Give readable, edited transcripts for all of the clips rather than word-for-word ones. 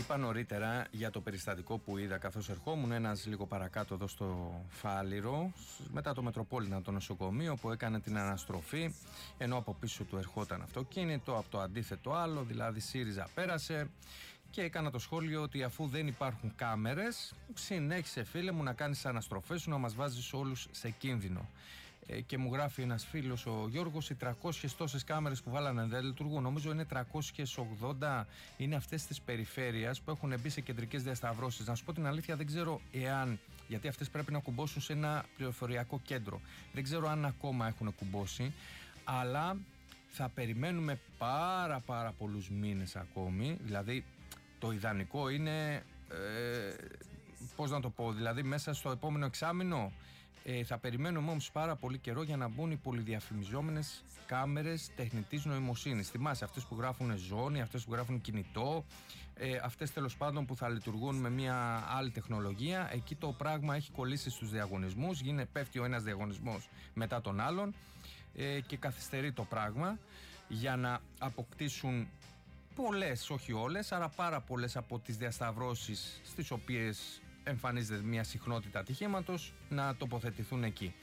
Είπα νωρίτερα για το περιστατικό που είδα καθώς ερχόμουν ένας λίγο παρακάτω εδώ στο Φάληρο, μετά το Μετροπόλιταν, το νοσοκομείο που έκανε την αναστροφή, ενώ από πίσω του ερχόταν αυτοκίνητο, από το αντίθετο άλλο, δηλαδή ΣΥΡΙΖΑ πέρασε. Και έκανα το σχόλιο ότι αφού δεν υπάρχουν κάμερες, συνέχισε φίλε μου να κάνεις αναστροφές σου, να μας βάζεις όλους σε κίνδυνο. Και μου γράφει ένας φίλος, ο Γιώργος, οι 300 τόσες κάμερες που βάλανε δεν λειτουργούν. Νομίζω είναι 380, είναι αυτές της περιφέρειας που έχουν μπει σε κεντρικές διασταυρώσεις. Να σου πω την αλήθεια, δεν ξέρω εάν, γιατί αυτές πρέπει να κουμπώσουν σε ένα πληροφοριακό κέντρο. Δεν ξέρω αν ακόμα έχουν κουμπώσει, αλλά θα περιμένουμε πάρα πολλούς μήνες ακόμη. Δηλαδή το ιδανικό είναι, πώς να το πω, δηλαδή μέσα στο επόμενο εξάμηνο. Θα περιμένουμε όμως πάρα πολύ καιρό για να μπουν οι πολυδιαφημιζόμενες κάμερες τεχνητής νοημοσύνης. Θυμάσαι αυτές που γράφουν ζώνη, αυτές που γράφουν κινητό, αυτές τέλος πάντων που θα λειτουργούν με μια άλλη τεχνολογία. Εκεί το πράγμα έχει κολλήσει στους διαγωνισμούς, πέφτει ο ένας διαγωνισμός μετά τον άλλον και καθυστερεί το πράγμα για να αποκτήσουν πολλές, όχι όλες, αλλά πάρα πολλές από τις διασταυρώσεις στις οποίες εμφανίζεται μια συχνότητα ατυχήματος να τοποθετηθούν εκεί.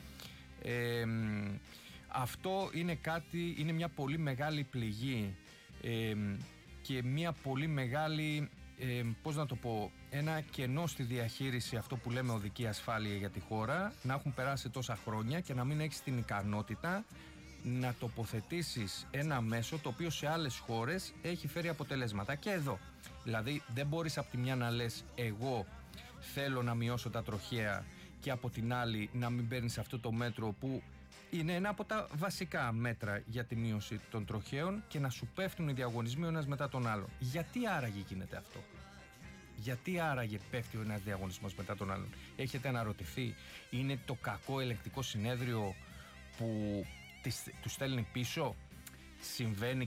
Αυτό είναι μια πολύ μεγάλη πληγή και μια πολύ μεγάλη, πώς να το πω, ένα κενό στη διαχείριση, αυτό που λέμε οδική ασφάλεια για τη χώρα, να έχουν περάσει τόσα χρόνια και να μην έχεις την ικανότητα να τοποθετήσεις ένα μέσο το οποίο σε άλλες χώρες έχει φέρει αποτελέσματα. Και εδώ, δηλαδή δεν μπορείς από τη μια να λες εγώ θέλω να μειώσω τα τροχαία και από την άλλη να μην παίρνεις αυτό το μέτρο που είναι ένα από τα βασικά μέτρα για τη μείωση των τροχαίων και να σου πέφτουν οι διαγωνισμοί ο ένας μετά τον άλλον. Γιατί άραγε γίνεται αυτό? Γιατί άραγε πέφτει ο ένας διαγωνισμός μετά τον άλλον? Έχετε αναρωτηθεί? Είναι το κακό ελεγκτικό συνέδριο που του στέλνει πίσω? Συμβαίνει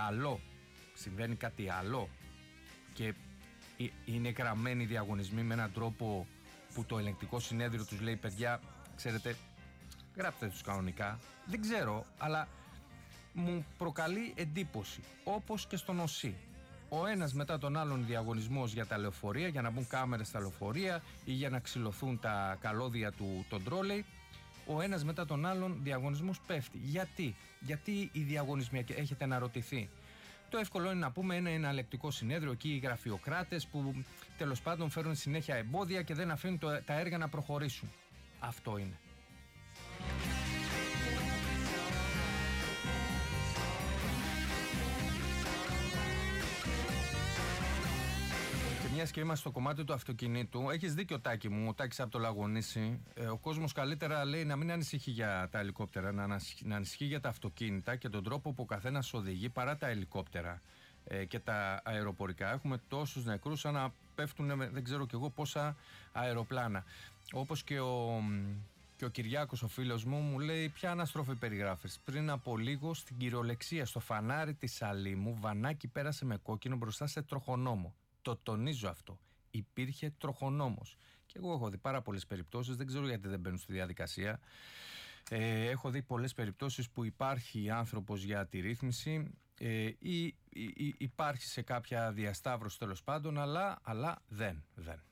κάτι άλλο και είναι γραμμένοι οι διαγωνισμοί με έναν τρόπο που το ελεγκτικό συνέδριο τους λέει παιδιά, ξέρετε, γράψτε τους κανονικά. Δεν ξέρω, αλλά μου προκαλεί εντύπωση, όπως και στον ΟΣΥ. Ο ένας μετά τον άλλον διαγωνισμός για τα λεωφορεία, για να μπουν κάμερες στα λεωφορεία ή για να ξυλωθούν τα καλώδια των τρόλεϊ, ο ένας μετά τον άλλον διαγωνισμός πέφτει. Γιατί οι διαγωνισμοί, έχετε αναρωτηθεί? Το εύκολο είναι να πούμε ένα ελεκτικό συνέδριο, εκεί οι γραφειοκράτες που τέλος πάντων φέρουν συνέχεια εμπόδια και δεν αφήνουν τα έργα να προχωρήσουν. Αυτό είναι. Μιας και είμαστε στο κομμάτι του αυτοκινήτου, έχεις δίκιο Τάκη μου, ο Τάκης από το Λαγονήσι. Ο κόσμος καλύτερα λέει να μην ανησυχεί για τα ελικόπτερα, να ανησυχεί για τα αυτοκίνητα και τον τρόπο που ο καθένας οδηγεί παρά τα ελικόπτερα και τα αεροπορικά. Έχουμε τόσους νεκρούς σαν να πέφτουν δεν ξέρω κι εγώ πόσα αεροπλάνα. Όπως και ο Κυριάκος ο φίλος μου λέει ποια αναστροφή περιγράφεις? Πριν από λίγο στην κυριολεξία στο φανάρι της Σαλήμου βανάκι πέρασε με κόκκινο μπροστά σε τροχονόμο. Το τονίζω αυτό. Υπήρχε τροχονόμος. Και εγώ έχω δει πάρα πολλές περιπτώσεις, δεν ξέρω γιατί δεν μπαίνουν στη διαδικασία. Έχω δει πολλές περιπτώσεις που υπάρχει άνθρωπος για τη ρύθμιση ή υπάρχει σε κάποια διασταύρωση τέλος πάντων, αλλά δεν.